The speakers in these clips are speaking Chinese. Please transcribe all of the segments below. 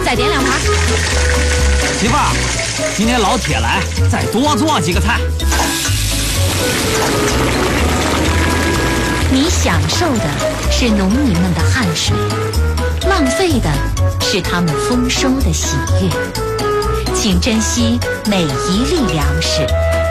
再点2盘。 媳妇儿，今天老铁来，再多做几个菜。 你享受的是农民们的汗水，浪费的是他们丰收的喜悦。请珍惜每一粒粮食。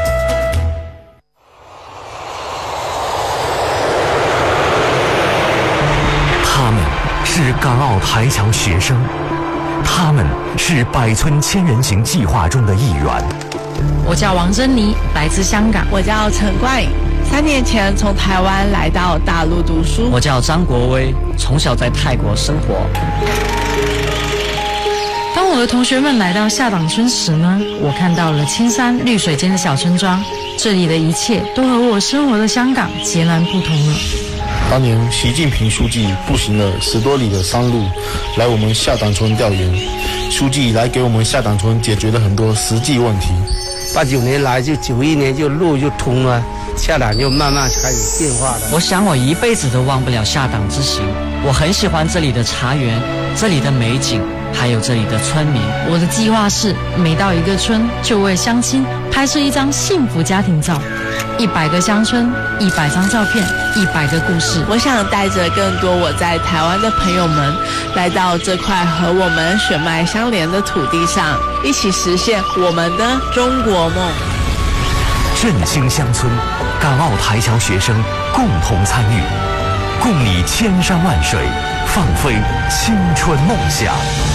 他们是港澳台侨学生，他们是百村千人行计划中的一员。 我叫王珍妮，来自香港。 我叫陈冠颖，3年前从台湾来到大陆读书。 我叫张国威，从小在泰国生活。 当我的同学们来到下党村时呢，我看到了青山绿水间的小村庄，这里的一切都和我生活的香港截然不同了。 当年习近平书记步行了10多里的山路来我们下党村调研，书记来给我们下党村解决了很多实际问题。 89年来就91年就路就通了，下党就慢慢开始变化了。 我想我一辈子都忘不了下党之行。我很喜欢这里的茶园，这里的美景，还有这里的村民。 我的计划是每到一个村就为乡亲拍摄一张幸福家庭照，100个乡村，100张照片，100个故事。 我想带着更多我在台湾的朋友们来到这块和我们血脉相连的土地上，一起实现我们的中国梦。 振兴乡村，港澳台侨学生共同参与，共拟千山万水，放飞青春梦想。